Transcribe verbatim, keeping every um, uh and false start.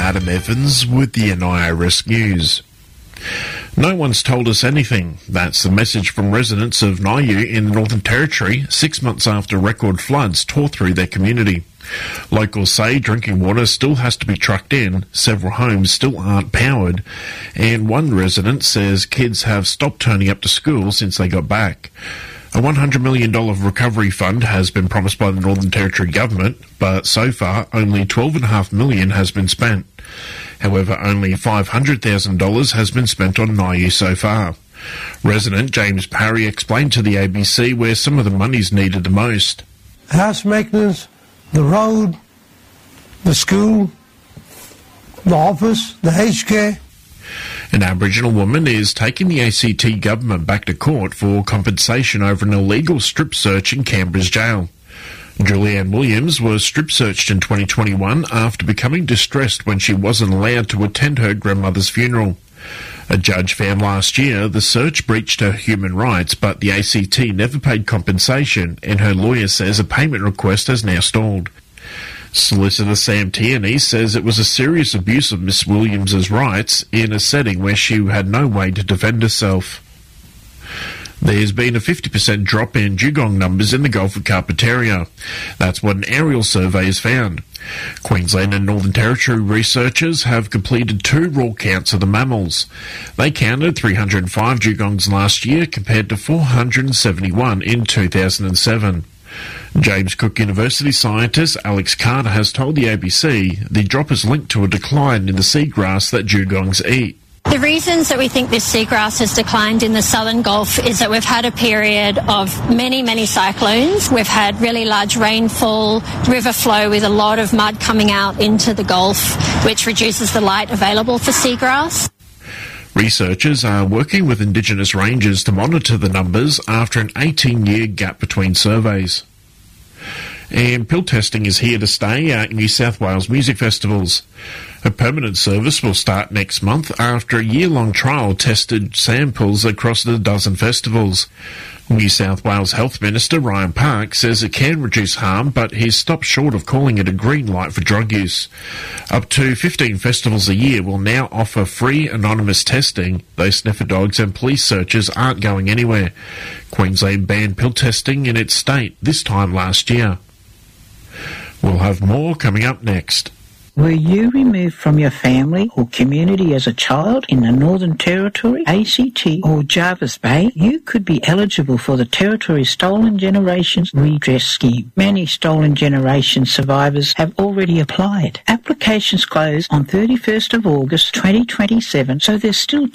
Adam Evans with the N I R S News. No one's told us anything. That's the message from residents of Niue in the Northern Territory six months after record floods tore through their community. Locals say drinking water still has to be trucked in, several homes still aren't powered, and one resident says kids have stopped turning up to school since they got back. A one hundred million dollars recovery fund has been promised by the Northern Territory government, but so far only twelve point five million dollars has been spent. However, only five hundred thousand dollars has been spent on Niue so far. Resident James Parry explained to the A B C where some of the money's needed the most. House maintenance, the road, the school, the office, the aged care. An Aboriginal woman is taking the A C T government back to court for compensation over an illegal strip search in Canberra's jail. Julianne Williams was strip searched in twenty twenty-one after becoming distressed when she wasn't allowed to attend her grandmother's funeral. A judge found last year the search breached her human rights, but the A C T never paid compensation, and her lawyer says a payment request has now stalled. Solicitor Sam Tierney says it was a serious abuse of Miss Williams's rights in a setting where she had no way to defend herself. There's been a fifty percent drop in dugong numbers in the Gulf of Carpentaria. That's what an aerial survey has found. Queensland and Northern Territory researchers have completed two raw counts of the mammals. They counted three hundred five dugongs last year compared to four hundred seventy-one in two thousand seven. James Cook University scientist Alex Carter has told the A B C the drop is linked to a decline in the seagrass that dugongs eat. The reasons that we think this seagrass has declined in the southern Gulf is that we've had a period of many, many cyclones. We've had really large rainfall, river flow with a lot of mud coming out into the Gulf, which reduces the light available for seagrass. Researchers are working with Indigenous rangers to monitor the numbers after an eighteen-year gap between surveys. And pill testing is here to stay at New South Wales music festivals. A permanent service will start next month after a year-long trial tested samples across a dozen festivals. New South Wales Health Minister Ryan Park says it can reduce harm, but he's stopped short of calling it a green light for drug use. Up to fifteen festivals a year will now offer free anonymous testing, though sniffer dogs and police searches aren't going anywhere. Queensland banned pill testing in its state this time last year. We'll have more coming up next. Were you removed from your family or community as a child in the Northern Territory, A C T or Jervis Bay? You could be eligible for the Territory's Stolen Generations Redress Scheme. Many Stolen Generations survivors have already applied. Applications close on thirty-first of August twenty twenty-seven, so there's still